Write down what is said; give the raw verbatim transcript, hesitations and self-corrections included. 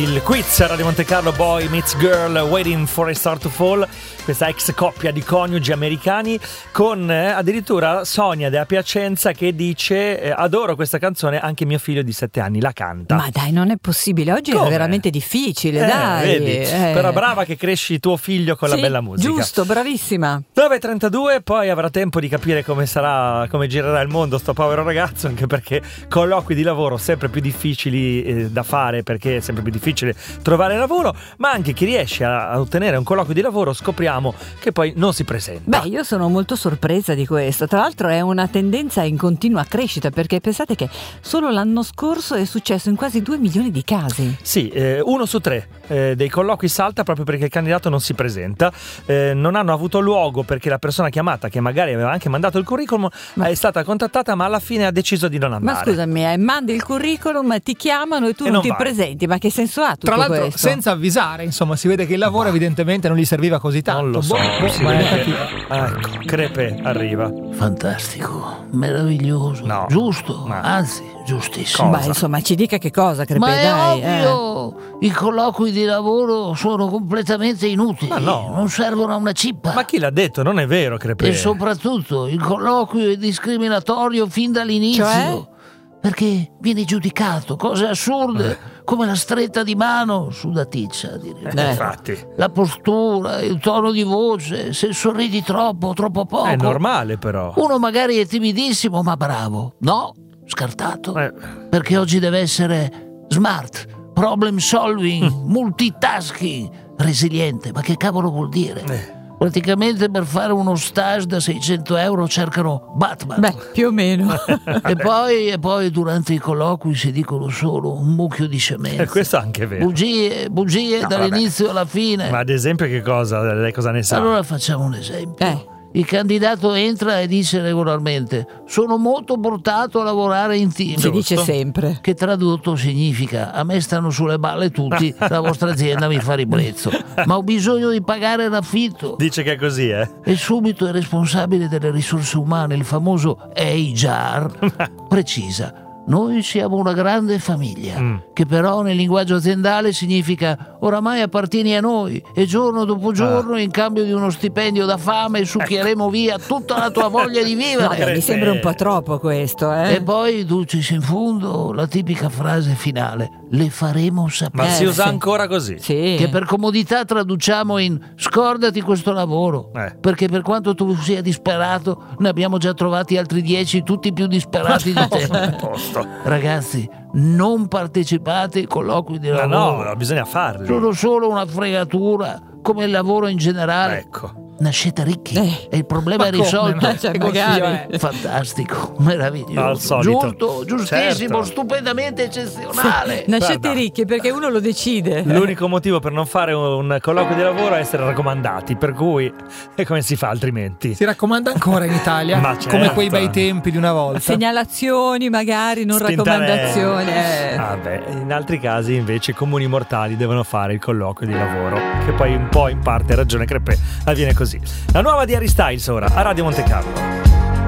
il quiz Radio Monte Carlo, Boy Meets Girl, Waiting for a Star to Fall, questa ex coppia di coniugi americani con eh, addirittura Sonia della Piacenza che dice eh, adoro questa canzone, anche mio figlio di sette anni la canta. Ma dai, non è possibile, oggi Come? è veramente difficile, eh, dai. Vedi? Eh. Però brava che cresci tuo figlio con sì, la bella musica. Giusto, bravissima. nove e trentadue, poi avrà tempo di capire come sarà, come girerà il mondo sto povero ragazzo, anche perché colloqui di lavoro sempre più difficili eh, da fare, perché è sempre più difficile trovare lavoro, ma anche chi riesce a, a ottenere un colloquio di lavoro scopriamo che poi non si presenta. Beh, io sono molto sorpresa di questo, tra l'altro è una tendenza in continua crescita, perché pensate che solo l'anno scorso è successo in quasi due milioni di casi. Sì, eh, uno su tre eh, dei colloqui salta proprio perché il candidato non si presenta, eh, non hanno avuto luogo perché la persona chiamata, che magari aveva anche mandato il curriculum, ma... è stata contattata ma alla fine ha deciso di non andare. Ma scusami, eh, mandi il curriculum, ti chiamano e tu e non, non ti vai. presenti, ma che senso ha tutto Tra l'altro questo? senza avvisare, insomma, si vede che il lavoro evidentemente non gli serviva così tanto. Non lo so, Boh, boh, si ma vede è che... cattivo. Ecco, Crepe arriva. Fantastico, meraviglioso, No, giusto, ma- anzi giustissimo. Ma insomma, ci dica che cosa, Crepe, Ma è dai. eh. ovvio, i colloqui di lavoro sono completamente inutili, Ma no. non servono a una cippa. Ma chi l'ha detto? Non è vero, Crepe. E soprattutto il colloquio è discriminatorio fin dall'inizio. Cioè? Perché vieni giudicato, cose assurde, come la stretta di mano, sudaticcia, direi. Eh, infatti, La postura, il tono di voce, se sorridi troppo, troppo poco. è normale però. Uno magari è timidissimo, ma bravo. No, scartato. Eh. Perché oggi deve essere smart, problem solving, multitasking, resiliente. Ma che cavolo vuol dire? Eh. Praticamente per fare uno stage da seicento euro cercano Batman. Beh, più o meno. E poi, e poi durante i colloqui si dicono solo un mucchio di Eh, scemenze. questo è anche vero. Bugie, bugie No, dall'inizio alla fine. Ma ad esempio che cosa? Lei cosa ne sa? Allora facciamo un esempio. Eh. Il candidato entra e dice regolarmente: sono molto portato a lavorare in team. Si dice sempre. Che tradotto significa: a me stanno sulle balle tutti, la vostra azienda mi fa ribrezzo, ma ho bisogno di pagare l'affitto. Dice che è così, eh? E subito il responsabile delle risorse umane, il famoso H R, precisa: noi siamo una grande famiglia, Mm. che però nel linguaggio aziendale significa oramai appartieni a noi e giorno dopo giorno in cambio di uno stipendio da fame succhieremo via tutta la tua voglia di No, vivere. beh, mi sembra un po' troppo questo, eh. E poi, dulcis in fundo, la tipica frase finale: le faremo sapere. Ma si Eh, usa sì. ancora così? Sì. Che per comodità traduciamo in scordati questo lavoro, Eh. perché per quanto tu sia disperato ne abbiamo già trovati altri dieci, tutti più disperati di te. A posto. Ragazzi, non partecipate ai colloqui di Ma lavoro, no, no, bisogna farli. sono solo una fregatura, come il lavoro in generale. Ecco. Nascete ricchi Eh. e il problema Ma è come? risolto. Ma cioè, Che consiglio magari. è? Fantastico, meraviglioso, Al solito. giusto, giustissimo, Certo. stupendamente eccezionale. Nascete Guarda. ricchi perché uno lo decide. L'unico motivo per non fare un colloquio di lavoro è essere raccomandati, per cui e come si fa altrimenti? Si raccomanda ancora in Italia, Ma certo. come quei bei tempi di una volta. Segnalazioni magari, non Spintarelle. raccomandazioni. eh. Ah beh, in altri casi invece i comuni mortali devono fare il colloquio di lavoro, che poi un po' in parte ha ragione Crepe, avviene così. La nuova di Harry Styles ora a Radio Monte Carlo.